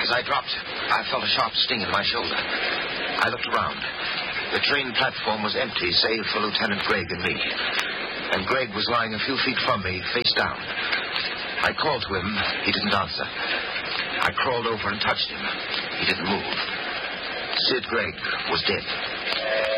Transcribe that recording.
As I dropped, I felt a sharp sting in my shoulder. I looked around. The train platform was empty, save for Lieutenant Gregg and me. And Gregg was lying a few feet from me, face down. I called to him. He didn't answer. I crawled over and touched him. He didn't move. Sid Gregg was dead.